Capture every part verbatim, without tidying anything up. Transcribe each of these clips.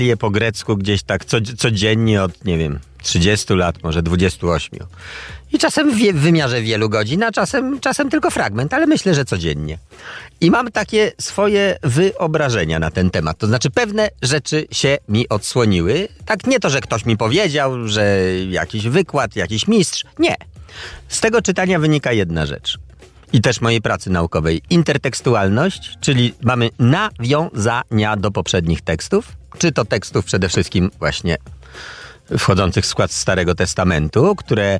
je po grecku gdzieś tak co, codziennie od, nie wiem, trzydziestu lat, może dwudziestu ośmiu. I czasem w, w wymiarze wielu godzin, a czasem, czasem tylko fragment, ale myślę, że codziennie. I mam takie swoje wyobrażenia na ten temat. To znaczy pewne rzeczy się mi odsłoniły. Tak nie to, że ktoś mi powiedział, że jakiś wykład, jakiś mistrz. Nie. Z tego czytania wynika jedna rzecz. I też mojej pracy naukowej. Intertekstualność, czyli mamy nawiązania do poprzednich tekstów. Czy to tekstów przede wszystkim właśnie wchodzących w skład Starego Testamentu, które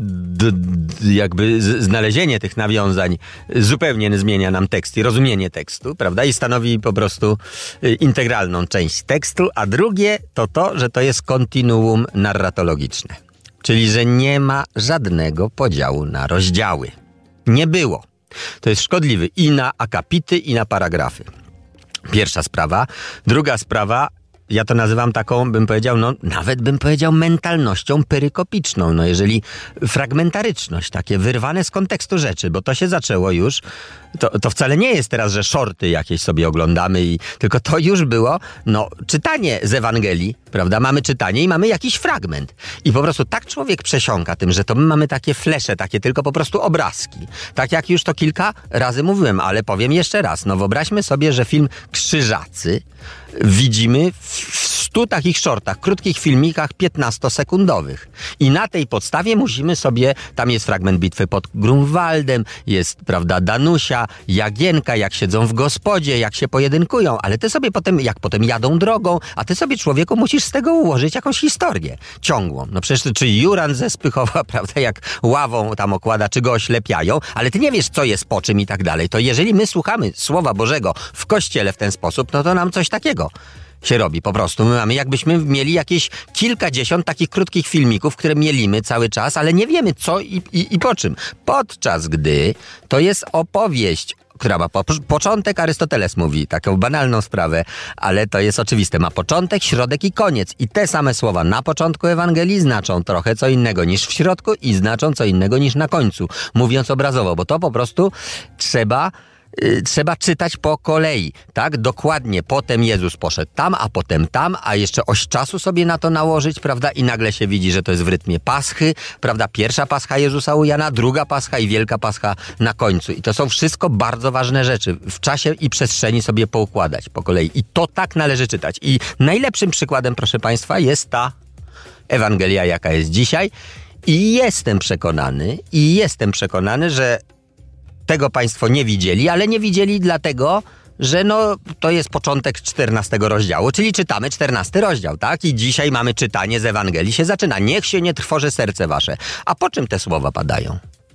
d, d, jakby z, znalezienie tych nawiązań zupełnie zmienia nam tekst i rozumienie tekstu, prawda? I stanowi po prostu integralną część tekstu, a drugie to to, że to jest kontinuum narratologiczne. Czyli, że nie ma żadnego podziału na rozdziały. Nie było. To jest szkodliwy i na akapity, i na paragrafy. Pierwsza sprawa. Druga sprawa, ja to nazywam taką, bym powiedział, no nawet bym powiedział mentalnością perykopiczną. No jeżeli fragmentaryczność, takie wyrwane z kontekstu rzeczy, bo to się zaczęło już, to, to wcale nie jest teraz, że shorty jakieś sobie oglądamy, i tylko to już było, no, czytanie z Ewangelii, prawda? Mamy czytanie i mamy jakiś fragment. I po prostu tak człowiek przesiąka tym, że to my mamy takie flesze, takie tylko po prostu obrazki. Tak jak już to kilka razy mówiłem, ale powiem jeszcze raz. No wyobraźmy sobie, że film Krzyżacy widzimy w stu takich shortach, krótkich filmikach piętnastosekundowych. I na tej podstawie musimy sobie, tam jest fragment bitwy pod Grunwaldem, jest, prawda, Danusia, Jagienka, jak siedzą w gospodzie, jak się pojedynkują, ale ty sobie potem, jak potem jadą drogą, a ty sobie, człowieku, musisz z tego ułożyć jakąś historię ciągłą. No przecież czy Juran ze Spychowa, prawda, jak ławą tam okłada, czy go oślepiają, ale ty nie wiesz, co jest po czym i tak dalej. To jeżeli my słuchamy Słowa Bożego w Kościele w ten sposób, no to nam coś takiego się robi po prostu. My mamy, jakbyśmy mieli jakieś kilkadziesiąt takich krótkich filmików, które mielimy cały czas, ale nie wiemy co i, i, i po czym. Podczas gdy to jest opowieść, która ma po, początek, Arystoteles mówi, taką banalną sprawę, ale to jest oczywiste. Ma początek, środek i koniec. I te same słowa na początku Ewangelii znaczą trochę co innego niż w środku i znaczą co innego niż na końcu. Mówiąc obrazowo, bo to po prostu trzeba... Trzeba czytać po kolei, tak? Dokładnie. Potem Jezus poszedł tam, a potem tam, a jeszcze oś czasu sobie na to nałożyć, prawda? I nagle się widzi, że to jest w rytmie Paschy, prawda? Pierwsza Pascha Jezusa u Jana, druga Pascha i Wielka Pascha na końcu. I to są wszystko bardzo ważne rzeczy. W czasie i przestrzeni sobie poukładać po kolei. I to tak należy czytać. I najlepszym przykładem, proszę Państwa, jest ta Ewangelia, jaka jest dzisiaj. I jestem przekonany, i jestem przekonany, że tego Państwo nie widzieli, ale nie widzieli dlatego, że no to jest początek czternastego rozdziału, czyli czytamy czternasty rozdział, tak? I dzisiaj mamy czytanie z Ewangelii, się zaczyna. Niech się nie trwoży serce wasze. A po czym te słowa padają?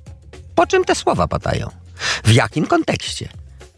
Po czym te słowa padają? W jakim kontekście?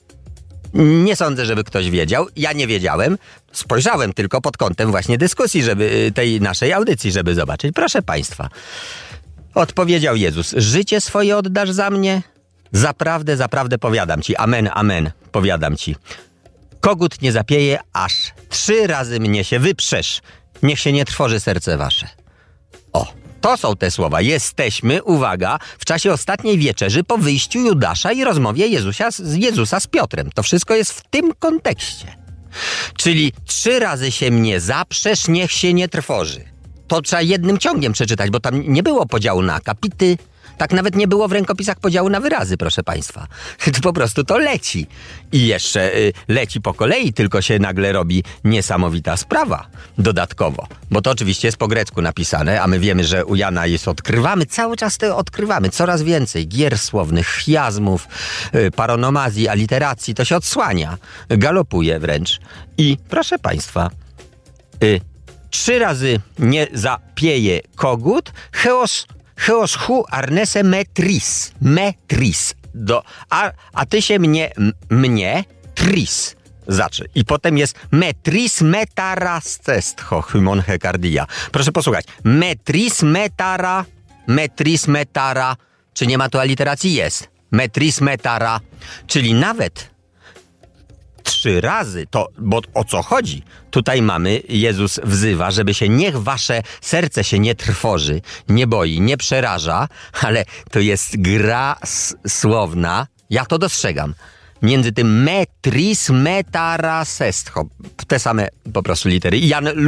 Nie sądzę, żeby ktoś wiedział. Ja nie wiedziałem. Spojrzałem tylko pod kątem właśnie dyskusji, żeby tej naszej audycji, żeby zobaczyć. Proszę Państwa. Odpowiedział Jezus: życie swoje oddasz za mnie? Zaprawdę, zaprawdę powiadam ci, amen, amen, powiadam ci. Kogut nie zapieje, aż trzy razy mnie się wyprzesz. Niech się nie trwoży serce wasze. O, to są te słowa. Jesteśmy, uwaga, w czasie ostatniej wieczerzy po wyjściu Judasza i rozmowie Jezusa, Jezusa z Piotrem. To wszystko jest w tym kontekście. Czyli trzy razy się mnie zaprzesz, niech się nie trwoży. To trzeba jednym ciągiem przeczytać, bo tam nie było podziału na akapity. Tak nawet nie było w rękopisach podziału na wyrazy, proszę Państwa. Po prostu to leci. I jeszcze y, leci po kolei, tylko się nagle robi niesamowita sprawa dodatkowo. Bo to oczywiście jest po grecku napisane, a my wiemy, że u Jana jest odkrywamy, cały czas to odkrywamy, coraz więcej gier słownych, chiazmów, y, paronomazji, aliteracji, to się odsłania, galopuje wręcz. I proszę Państwa, y, trzy razy nie zapieje kogut, heos Heos hu arnese metris. Metris. Do, a, a ty się mnie, m, mnie, tris. Zaczy. I potem jest metris metarastestho hymon hekardia. Proszę posłuchać. Metris metara, metris metara. Czy nie ma tu aliteracji? Jest. Metris metara. Czyli nawet trzy razy, to, bo o co chodzi? Tutaj mamy, Jezus wzywa, żeby się, niech wasze serce się nie trwoży, nie boi, nie przeraża, ale to jest gra s- słowna, ja to dostrzegam. między tym metris, metarasestcho. Te same po prostu litery. Jan